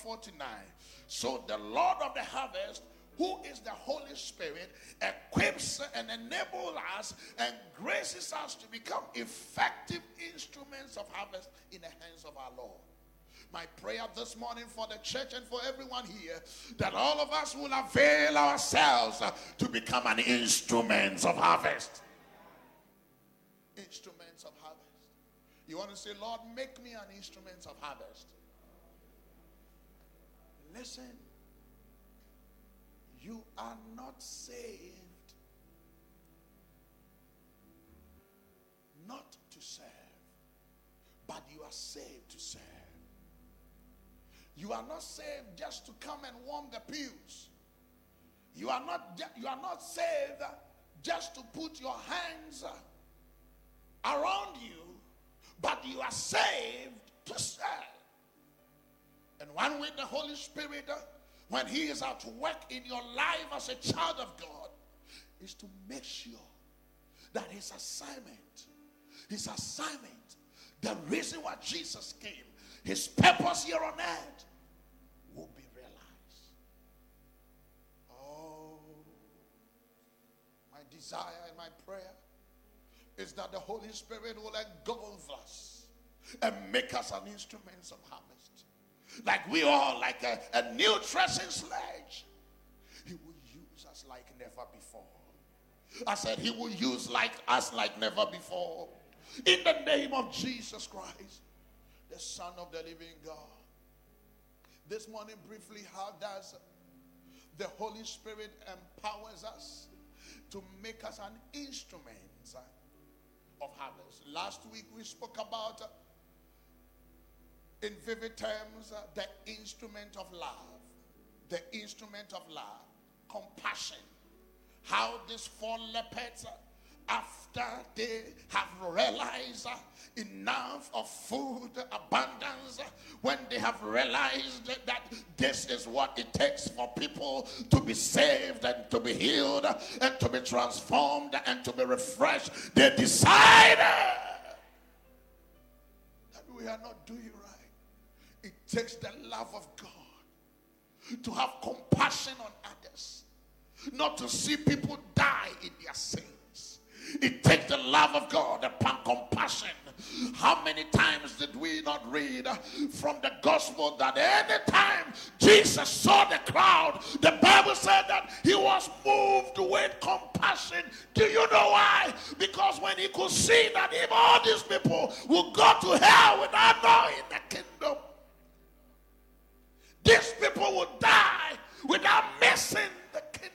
49. So the Lord of the harvest, who is the Holy Spirit, equips and enables us and graces us to become effective instruments of harvest in the hands of our Lord. My prayer this morning for the church and for everyone here, that all of us will avail ourselves to become an instrument of harvest. Instruments of harvest. You want to say, Lord, make me an instrument of harvest. Listen, you are not saved not to serve, but you are saved to serve. You are not saved just to come and warm the pews. You are not saved just to put your hands around you, but you are saved to serve. And one way the Holy Spirit, when he is at work in your life as a child of God, is to make sure that his assignment, the reason why Jesus came, his purpose here on earth, will be realized. Oh, my desire and my prayer is that the Holy Spirit will engulf us and make us an instrument of harvest. Like we all, like a new threshing sledge. He will use us like never before. I said he will use us like never before. In the name of Jesus Christ, the Son of the living God. This morning, briefly, how does the Holy Spirit empowers us to make us an instrument of harvest? Last week we spoke about, in vivid terms, the instrument of love. The instrument of love. Compassion. How these 4 lepers, after they have realized enough of food abundance, when they have realized that this is what it takes for people to be saved and to be healed and to be transformed and to be refreshed, they decided that we are not doing right. It takes the love of God to have compassion on others, not to see people die in their sins. It takes the love of God upon compassion. How many times did we not read from the gospel that any time Jesus saw the crowd, the Bible said that he was moved with compassion. Do you know why? Because when he could see that if all these people would go to hell without knowing the kingdom, these people would die without missing the kingdom.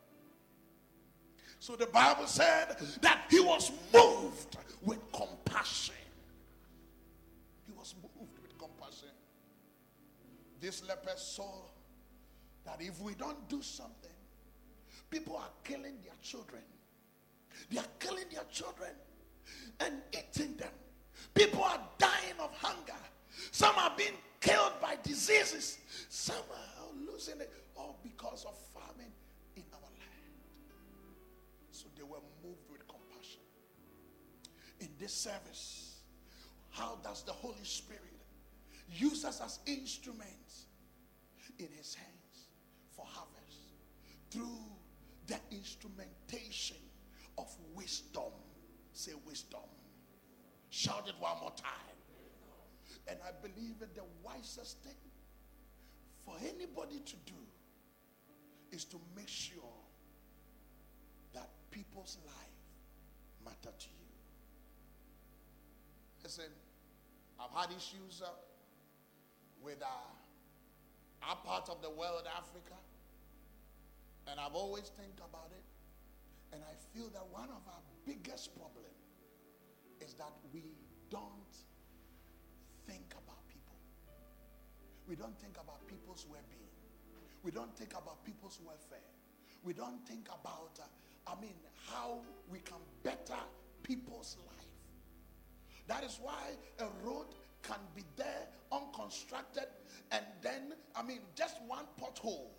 So the Bible said that he was moved with compassion. He was moved with compassion. This leper saw that if we don't do something, people are killing their children. They are killing their children and eating them. People are dying of hunger. Some are being killed by diseases. Some are losing it all because of famine in our land. So they were moved with compassion. In this service, how does the Holy Spirit use us as instruments in his hands for harvest? Through the instrumentation of wisdom. Say wisdom. Shout it one more time. And I believe that the wisest thing for anybody to do is to make sure that people's life matter to you. Listen, I've had issues with our part of the world, Africa, and I've always think about it, and I feel that one of our biggest problems is that we don't think about people. We don't think about people's well-being. We don't think about people's welfare. We don't think about, how we can better people's life. That is why a road can be there unconstructed and then, just one pothole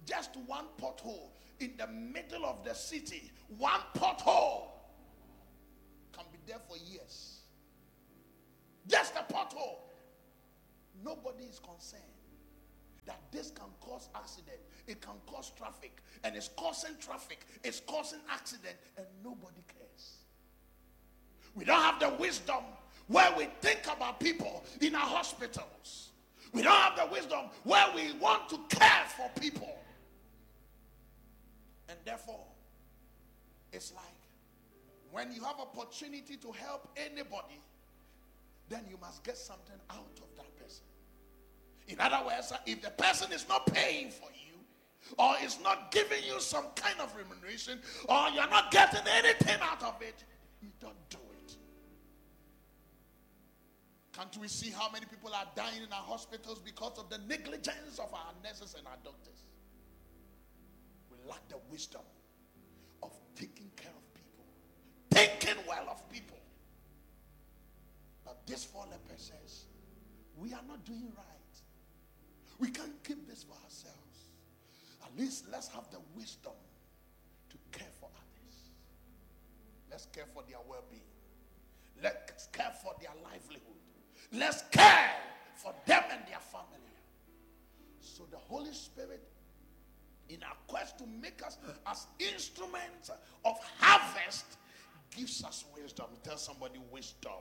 in the middle of the city, one pothole can be there for years. Just a pothole. Nobody is concerned can cause accident. It can cause traffic. And it's causing traffic. It's causing accident. And nobody cares. We don't have the wisdom where we think about people in our hospitals. We don't have the wisdom where we want to care for people. And therefore, it's like when you have opportunity to help anybody, then you must get something out of that person. In other words, if the person is not paying for you, or is not giving you some kind of remuneration, or you're not getting anything out of it, you don't do it. Can't we see how many people are dying in our hospitals because of the negligence of our nurses and our doctors? We lack the wisdom of taking care of people, thinking well of people. But this four lepers says, we are not doing right. We can't keep this for ourselves. At least let's have the wisdom to care for others. Let's care for their well-being. Let's care for their livelihood. Let's care for them and their family. So the Holy Spirit, in our quest to make us as instruments of harvest, gives us wisdom. Tell somebody wisdom.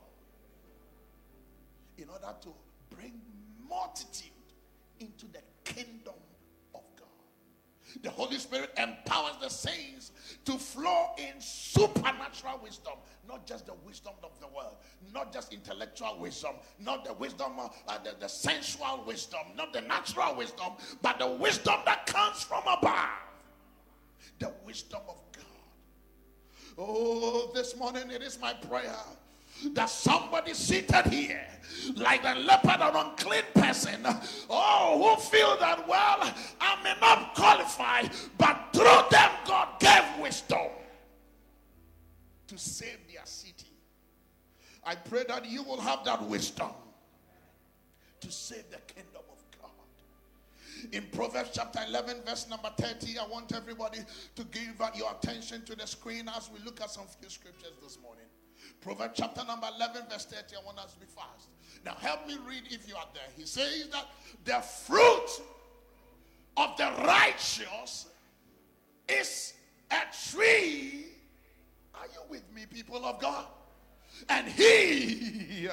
In order to bring multitude into the kingdom of God. The Holy Spirit empowers the saints to flow in supernatural wisdom, not just the wisdom of the world, not just intellectual wisdom, not the wisdom, the sensual wisdom, not the natural wisdom, but the wisdom that comes from above, the wisdom of God. Oh, this morning it is my prayer that somebody seated here, like the leopard or unclean person, who feel that, well, I may not qualify, but through them God gave wisdom to save their city. I pray that you will have that wisdom to save the kingdom of God. In Proverbs chapter 11, verse number 30, I want everybody to give your attention to the screen as we look at some few scriptures this morning. Proverbs chapter number 11, verse 30. I want us to be fast. Now help me read if you are there. He says that the fruit of the righteous is a tree. Are you with me, people of God? And he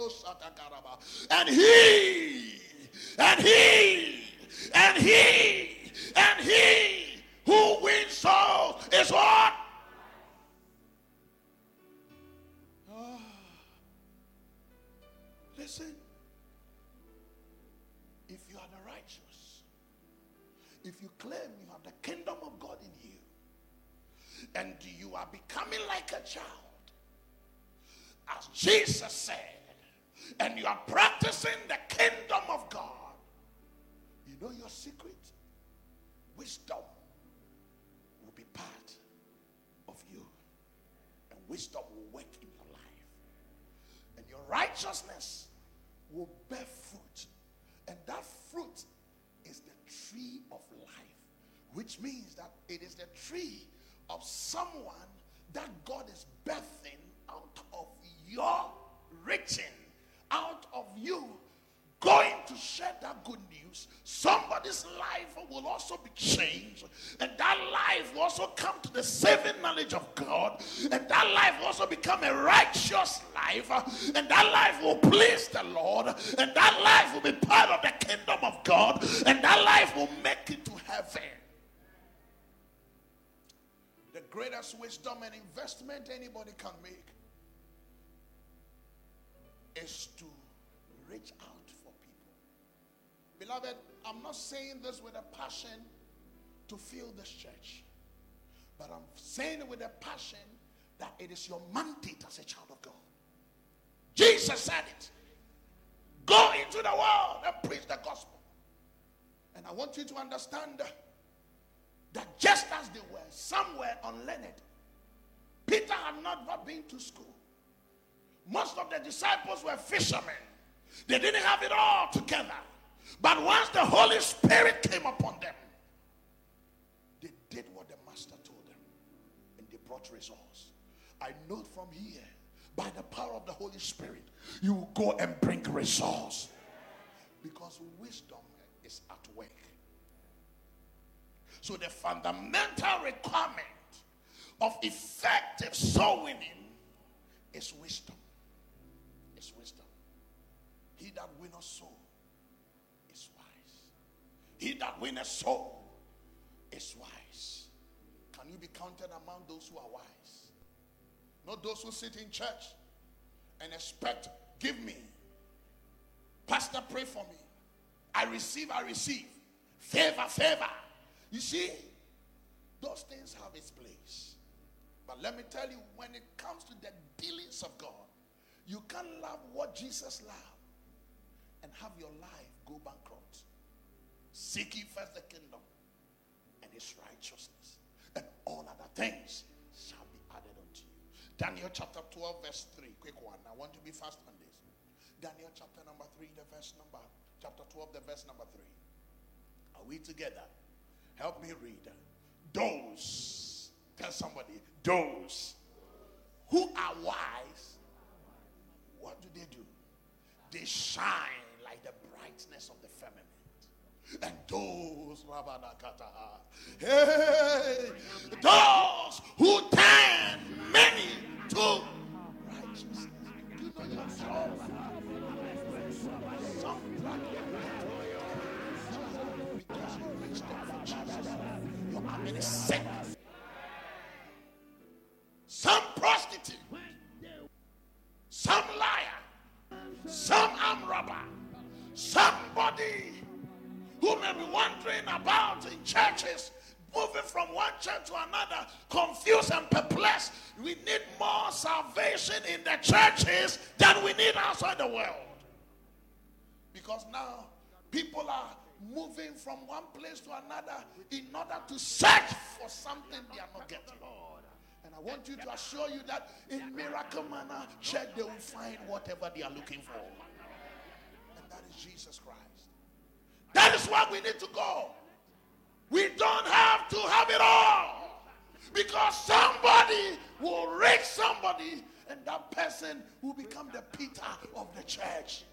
who wins souls is what? Listen, if you are the righteous, if you claim you have the kingdom of God in you, and you are becoming like a child, as Jesus said, and you are practicing the kingdom of God, you know your secret? Wisdom will be part of you, and wisdom will work in your life, and your righteousness will bear fruit, and that fruit is the tree of life, which means that it is the tree of someone that God is birthing out of your reaching, out of you going to share that good news. Somebody's life will also be changed, and that life will also come to the saving knowledge of God, and that life will also become a righteous life, and that life will please the Lord, and that life will be part of the kingdom of God, and that life will make it to heaven. The greatest wisdom and investment anybody can make is to reach out for people. Beloved, I'm not saying this with a passion to fill this church, but I'm saying it with a passion that it is your mandate as a child of God. Jesus said it. Go into the world and preach the gospel. And I want you to understand that just as they were somewhere unlearned, Peter had not been to school. Most of the disciples were fishermen. They didn't have it all together. But once the Holy Spirit came upon them, they did what the master told them, and they brought results. I know from here, by the power of the Holy Spirit, you will go and bring results, because wisdom is at work. So the fundamental requirement of effective soul winning is wisdom. It's wisdom. He that winneth soul is wise. He that winneth soul is wise. Can you be counted among those who are wise? Not those who sit in church and expect, give me. Pastor, pray for me. I receive. Favor. You see, those things have its place. But let me tell you, when it comes to the dealings of God, you can't love what Jesus loved and have your life go bankrupt. Seek ye first the kingdom and his righteousness, and all other things shall be added unto you. Daniel chapter 12 verse 3. Quick one. I want to be fast on this. Daniel chapter number 3, chapter 12, the verse number 3. Are we together? Help me read. Those, tell somebody, those who are wise, what do? They shine like the brightness of the firmament. And those, those who turn many to righteousness. Do you know your soul? Some because you reached out for Jesus, your arm is sick. Some prostitute, some liar, some armed robber, somebody who may be wandering about in churches, moving from one church to another, confused and perplexed. We need more salvation in the churches than we need outside the world. Because now people are moving from one place to another in order to search for something they are not getting. And I want you to assure you that in Miracle Manor Church they will find whatever they are looking for. And that is Jesus Christ. That is why we need to go. We don't have to have it all. Because somebody will reach somebody and that person will become the Peter of the church.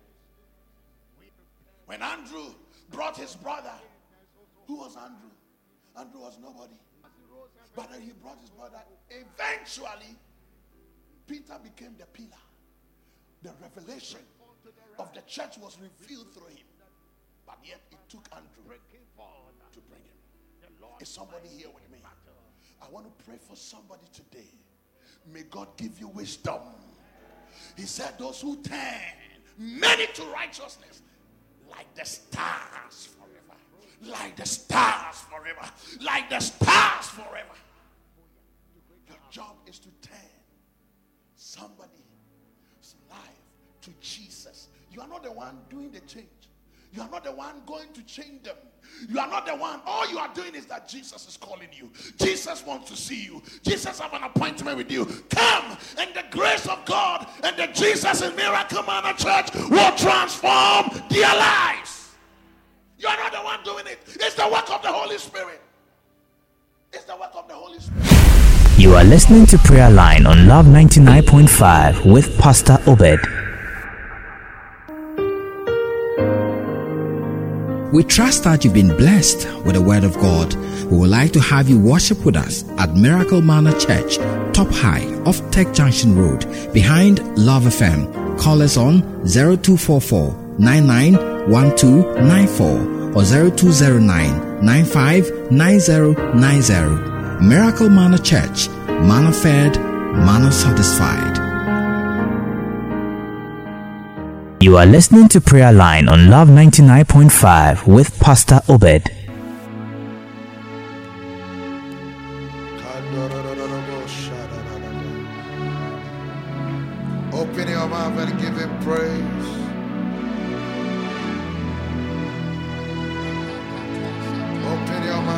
When Andrew brought his brother, who was Andrew? Andrew was nobody. But then he brought his brother. Eventually, Peter became the pillar. The revelation of the church was revealed through him. But yet it took Andrew to bring him. Is somebody here with me? I want to pray for somebody today. May God give you wisdom. He said those who turn many to righteousness, like the stars forever. Like the stars forever. Like the stars forever. Your job is to turn somebody's life to Jesus. You are not the one doing the change. You are not the one going to change them. You are not the one. All you are doing is that Jesus is calling you. Jesus wants to see you. Jesus has an appointment with you. Come, and the grace of God and the Jesus in Miracle Manor Church will transform their lives. You are not the one doing it. It's the work of the Holy Spirit. It's the work of the Holy Spirit. You are listening to Prayer Line on Love 99.5 with Pastor Obed. We trust that you've been blessed with the Word of God. We would like to have you worship with us at Miracle Manor Church, Top High off Tech Junction Road, behind Love FM. Call us on 0244 991294 or 0209 959090. Miracle Manor Church, manna fed, manna satisfied. You are listening to Prayer Line on Love 99.5 with Pastor Obed. Open your mouth and give him praise.